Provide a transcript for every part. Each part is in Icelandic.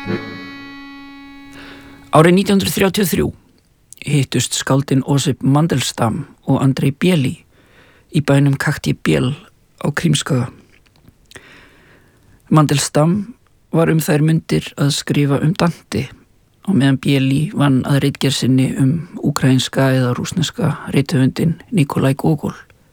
Árið 1933 hittust skáldin Osip Mandelstam og Andrei Bjeli í bænum Kakti-Bjel á Krímskaga. Mandelstam var þær mundir að skrifa Dante og meðan Bjeli vann að ritgerð sinni úkraínska eða rússneska rithöfundinn Nikolai Gogol.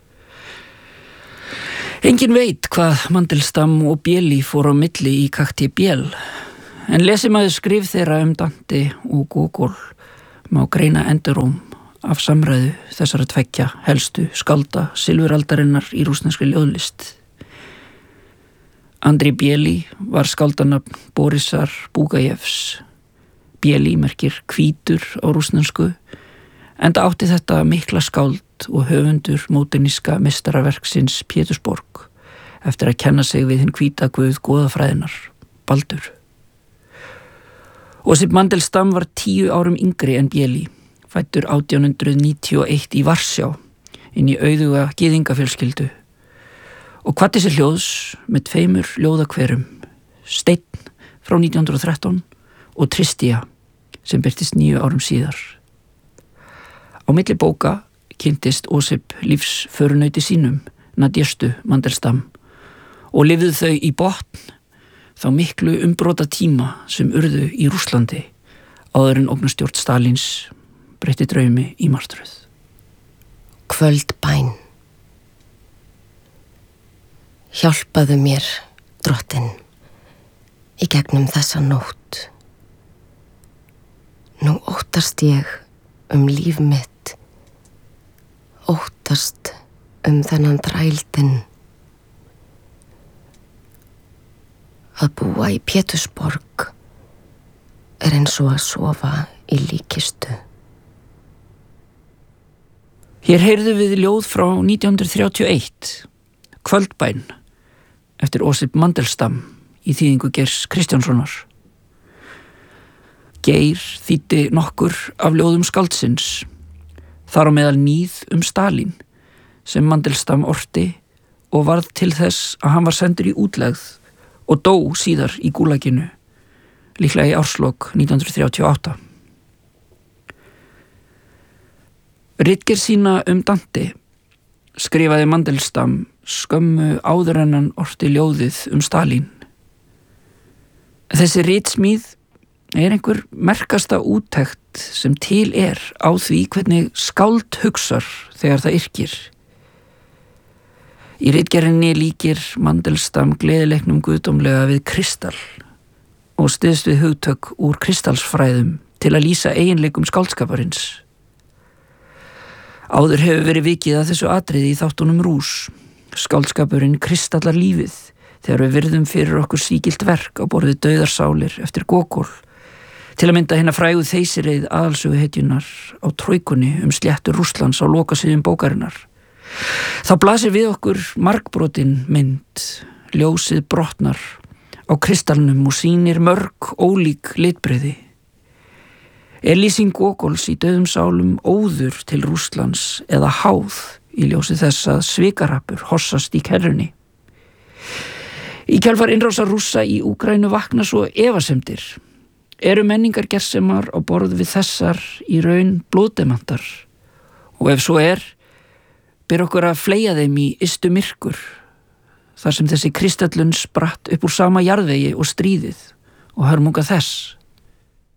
Engin veit hvað Mandelstam og Bjeli fóru á milli í Kakti-Bjel, en lesi maður skrif þeirra Dante og Gogol má greina enduróm af samræðu þessara tveggja helstu skálda silfuraldarinnar í rússneskri ljóðlist. Andrei Bjeli var skáldanafn Borisar Bugajevs. Bjeli merkir hvítur á rússnesku, enda átti þetta mikla skáld og höfundur móderníska meistaraverksins Pétursborg eftir að kenna sig við hinn hvíta guð goðafræðinnar, Baldur. Osip Mandelstam var 10 árum yngri en Bjeli, fæddur 1891 í Varsjá, inn í auðuga gyðingafjölskyldu, og kvaddi sér hljóðs með 2 ljóðakverum, Steinn frá 1913 og Tristia, sem birtist 9 árum síðar. Á milli bóka kynntist Osip lífsförunauti sínum, Nadjestu Mandelstam, og lifðu þau í botn þá miklu umbrota tíma sem urðu í Rússlandi áður en ógnarstjórn Stalins breytti draumi í martröð. Kvöldbæn. Hjálpaðu mér, drottinn, í gegnum þessa nótt. Nú óttast ég líf mitt, óttast þennan þrældinn. Að búa í Pétursborg eins og að sofa í líkistu. Hér heyrðum við ljóð frá 1931, Kvöldbæn, eftir Osip Mandelstam í þýðingu Geirs Kristjánssonar. Geir þýddi nokkur af ljóðum skáldsins, þar á meðal Níð Stalín, sem Mandelstam orti og varð til þess að hann var sendur í útlegð og dó síðar í Gúlaginu, líklega í árslok 1938. Ritgerð sína Dante skrifaði Mandelstam skömmu áður en hann orti ljóðið Stalín. Þessi ritsmíð einhver merkasta úttekt sem til á því hvernig skáld hugsar þegar það yrkir. Í ritgerðinni líkir Mandelstam gleðileiknum guðdómlega við kristall og styðst við hugtök úr kristalsfræðum til að lýsa eiginleikum skáldskaparins. Áður hefur verið vikið að þessu atriði í þáttunum Rús, skáldskapurinn kristallar lífið, þegar við virðum fyrir okkur sígilt verk á borðið dauðarsálir eftir Gogol, til að mynda hinna frægu þeysireið aðalsöguhetjunnar á Trójkunni sléttur Rússlands á lokasíðum bókarinnar. Þá blasir við okkur margbrotin mynd, ljósið brotnar á kristallnum og sýnir mörg ólík litbrigði. Lýsing Gogols í dauðum sálum óður til Rússlands eða háð í ljósi þess að svikarappur hossast í kerrunni. Í kjölfar innrásar Rússa í Úkraínu vakna svo efasemdir. Eru menningargersemar á borð við þessar í raun blóðdemantar? Og ef svo ber okkur að fleygja þeim í ystu myrkur, þar sem þessi kristallun spratt upp úr sama jarðvegi og stríðið og hörmunga þess.